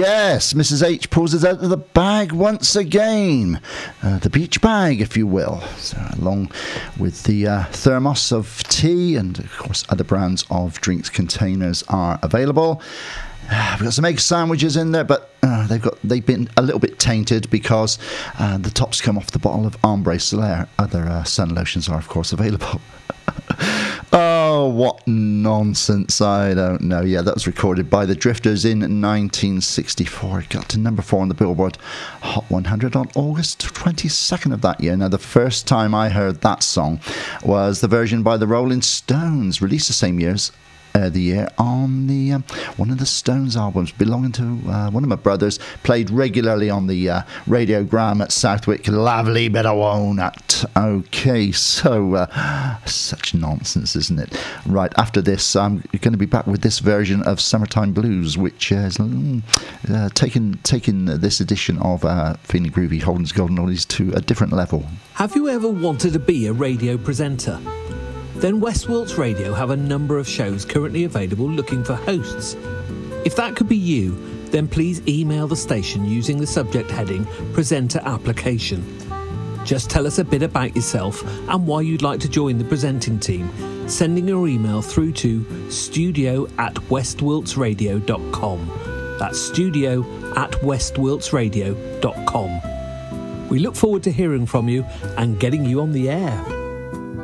Yes, Mrs. H pulls us out of the bag once again. The beach bag, if you will. So, along with the thermos of tea and, of course, other brands of drinks containers are available. We've got some egg sandwiches in there, but they've been a little bit tainted because the tops come off the bottle of Ombre Solaire. Other sun lotions are, of course, available. Oh, what nonsense. I don't know. Yeah, that was recorded by the Drifters in 1964. It got to number 4 on the Billboard Hot 100 on August 22nd of that year. Now, the first time I heard that song was the version by the Rolling Stones, released the same year on the one of the Stones albums belonging to one of my brothers, played regularly on the radiogram at Southwick. Lovely bit of walnut. Okay, so such nonsense, isn't it? Right, after this I'm going to be back with this version of Summertime Blues, which has taken this edition of Feeling Groovy Holden's Golden Oldies to a different level. Have you ever wanted to be a radio presenter? Then West Wilts Radio have a number of shows currently available looking for hosts. If that could be you, then please email the station using the subject heading Presenter Application. Just tell us a bit about yourself and why you'd like to join the presenting team, sending your email through to studio@westwiltsradio.com. That's studio@westwiltsradio.com. We look forward to hearing from you and getting you on the air.